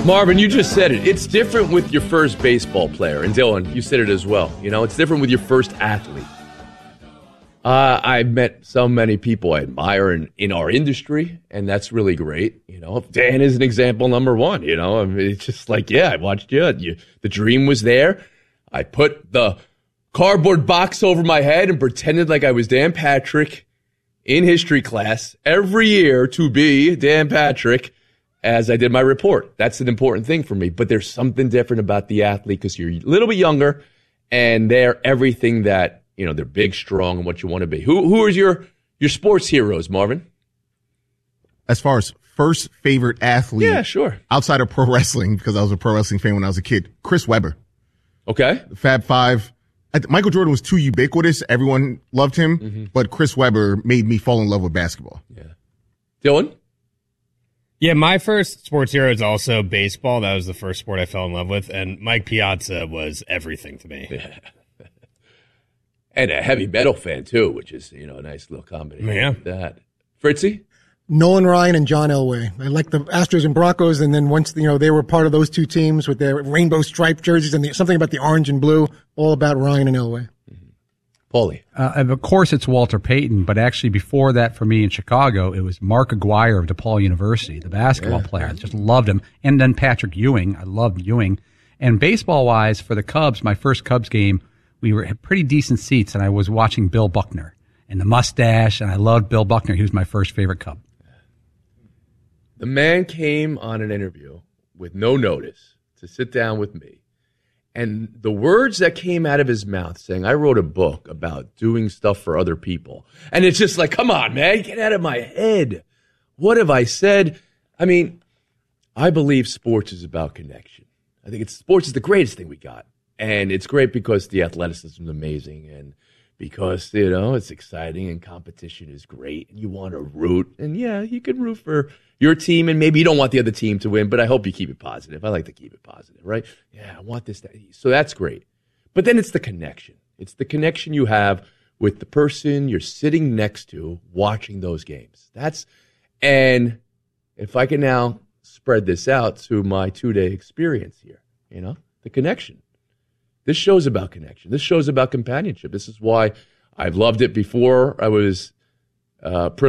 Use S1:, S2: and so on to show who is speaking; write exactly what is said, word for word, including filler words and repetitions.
S1: Marvin, you just said it. It's different with your first baseball player. And Dylan, you said it as well. You know, it's different with your first athlete. Uh, I've met so many people I admire in, in our industry, and that's really great. You know, Dan is an example number one. You know, I mean, it's just like, yeah, I watched you. you. The dream was there. I put the cardboard box over my head and pretended like I was Dan Patrick in history class every year to be Dan Patrick as I did my report. That's an important thing for me. But there's something different about the athlete because you're a little bit younger, and they're everything that, you know, they're big, strong, and what you want to be. Who who is your your sports heroes, Marvin?
S2: As far as first favorite athlete,
S1: yeah, sure.
S2: Outside of pro wrestling, because I was a pro wrestling fan when I was a kid, Chris Webber.
S1: Okay.
S2: Fab Five. Michael Jordan was too ubiquitous. Everyone loved him, mm-hmm. but Chris Webber made me fall in love with basketball.
S1: Yeah. Dylan?
S3: Yeah, my first sports hero is also baseball. That was the first sport I fell in love with, and Mike Piazza was everything to me.
S1: Yeah. And a heavy metal fan, too, which is, you know, a nice little combination.
S3: Yeah.
S1: With that. Fritzy?
S4: Nolan Ryan and John Elway. I like the Astros and Broncos, and then once, you know, they were part of those two teams with their rainbow striped jerseys and the, something about the orange and blue, all about Ryan and Elway.
S1: Mm-hmm. Paulie?
S5: Uh, of course, it's Walter Payton, but actually before that for me in Chicago, it was Mark Aguirre of DePaul University, the basketball
S1: Yeah.
S5: player. I just loved him. And then Patrick Ewing. I loved Ewing. And baseball-wise, for the Cubs, my first Cubs game, we were at pretty decent seats, and I was watching Bill Buckner and the mustache, and I loved Bill Buckner. He was my first favorite Cub.
S1: The man came on an interview with no notice to sit down with me. And the words that came out of his mouth saying, I wrote a book about doing stuff for other people. And it's just like, come on, man, get out of my head. What have I said? I mean, I believe sports is about connection. I think it's sports is the greatest thing we got. And it's great because the athleticism is amazing and because, you know, it's exciting and competition is great. And you want to root. And, yeah, you can root for your team and maybe you don't want the other team to win, but I hope you keep it positive. I like to keep it positive, right? Yeah, I want this. To, so that's great. But then it's the connection. It's the connection you have with the person you're sitting next to watching those games. That's and if I can now spread this out to my two-day experience here, you know, the connection. This show's about connection. This show's about companionship. This is why I've loved it before I was uh,